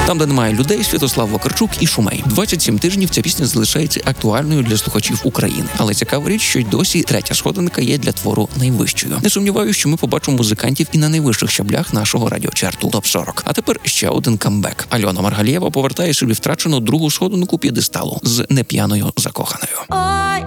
Там, де немає людей, Святослав Вакарчук і Шумей. 27 тижнів ця пісня залишається актуальною для слухачів України. Але цікава річ, що й досі третя сходинка є для твору найвищою. Не сумніваюся, що ми побачимо музикантів і на найвищих щаблях нашого радіочарту ТОП-40. А тепер ще один камбек. Альона Маргалієва повертає собі втрачену другу сходинку п'єдесталу з «Неп'яною закоханою».